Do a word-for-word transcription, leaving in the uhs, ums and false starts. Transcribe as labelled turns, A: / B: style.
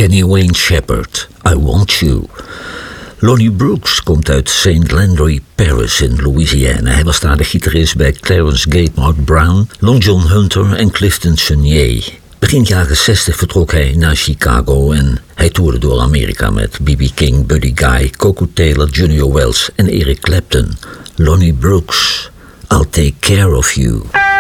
A: Kenny Wayne Shepherd, I Want You. Lonnie Brooks komt uit Saint Landry Parish in Louisiana. Hij was daar de gitarist bij Clarence Gatemart Brown, Long John Hunter en Clifton Chenier. Begin jaren zestig vertrok hij naar Chicago en hij toerde door Amerika met B B King, Buddy Guy, Coco Taylor, Junior Wells en Eric Clapton. Lonnie Brooks, I'll Take Care of You.